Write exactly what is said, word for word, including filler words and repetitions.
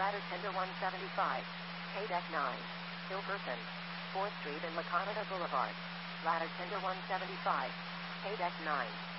Ladder Tender one seventy-five. K-Deck nine. Hilkerson. fourth Street and Laconida Boulevard. Ladder Tender one seventy-five. K-Deck nine.